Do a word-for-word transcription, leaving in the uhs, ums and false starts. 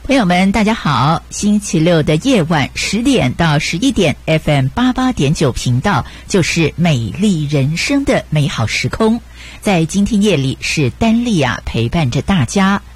朋友们大家好，星期六的夜晚十点到十一点 F M 八八点九频道就是美丽人生的美好时空。在今天夜里是丹丽亚陪伴着大家，